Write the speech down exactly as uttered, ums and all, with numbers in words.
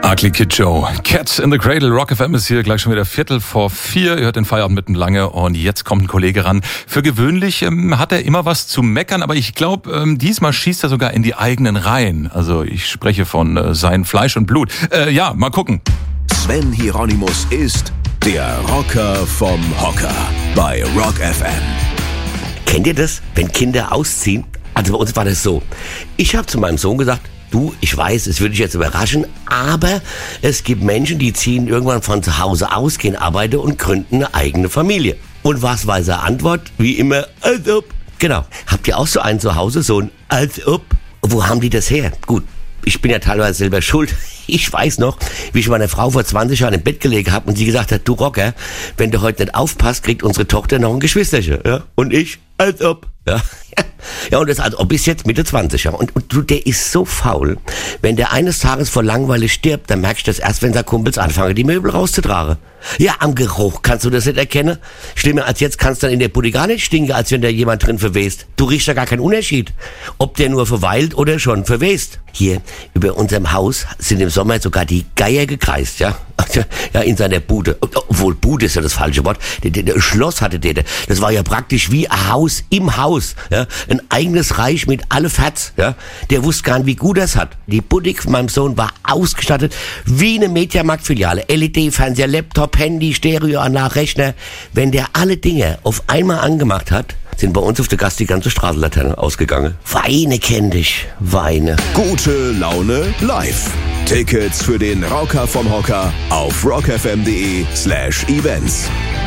Ugly Kid Joe, Cats in the Cradle, Rock F M ist hier gleich schon wieder Viertel vor vier. Ihr hört den Feierabend mitten lange und jetzt kommt ein Kollege ran. Für gewöhnlich ähm, hat er immer was zu meckern, aber ich glaube, ähm, diesmal schießt er sogar in die eigenen Reihen. Also ich spreche von äh, sein Fleisch und Blut. Äh, ja, mal gucken. Sven Hieronymus ist der Rocker vom Hocker bei Rock F M. Kennt ihr das, wenn Kinder ausziehen? Also bei uns war das so. Ich habe zu meinem Sohn gesagt, du, ich weiß, es würde dich jetzt überraschen, aber es gibt Menschen, die ziehen irgendwann von zu Hause aus, gehen arbeiten und gründen eine eigene Familie. Und was war seine Antwort? Wie immer, als ob. Genau. Habt ihr auch so einen zu Hause, so ein als ob? Wo haben die das her? Gut, ich bin ja teilweise selber schuld. Ich weiß noch, wie ich meine Frau vor zwanzig Jahren im Bett gelegen habe und sie gesagt hat, du Rocker, wenn du heute nicht aufpasst, kriegt unsere Tochter noch ein Geschwisterchen. Ja? Und ich, als ob. Ja, ja und das als ob ist jetzt Mitte zwanzig. Ja. Und, und du, der ist so faul. Wenn der eines Tages vor Langeweile stirbt, dann merkst du das erst, wenn seine Kumpels anfangen, die Möbel rauszutragen. Ja, am Geruch kannst du das nicht erkennen. Schlimmer als jetzt kannst du dann in der Bude gar nicht stinken, als wenn da jemand drin verwest. Du riechst ja gar keinen Unterschied, ob der nur verweilt oder schon verwest. Hier, über unserem Haus sind im Sommer sogar die Geier gekreist, ja. Ja, in seiner Bude. Obwohl, Bude ist ja das falsche Wort. Der, der, der Schloss hatte der. Das war ja praktisch wie ein Haus im Haus, ja. Ein eigenes Reich mit alle Fats, ja. Der wusste gar nicht, wie gut das hat. Die Boutique von meinem Sohn war ausgestattet wie eine Mediamarkt-Filiale. L E D-Fernseher, Laptop, Handy, Stereoanlage, Rechner. Wenn der alle Dinge auf einmal angemacht hat, sind bei uns auf der Gast die ganze Straßenlaterne ausgegangen. Weine kenn dich, Weine. Gute Laune live. Tickets für den Rocker vom Hocker auf rockfm.de slash events.